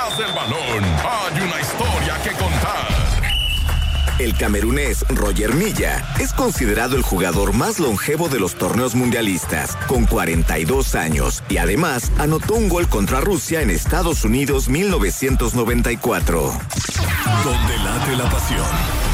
Detrás del balón hay una historia que contar. El camerunés Roger Milla es considerado el jugador más longevo de los torneos mundialistas, con 42 años, y además anotó un gol contra Rusia en Estados Unidos 1994. Donde late la pasión.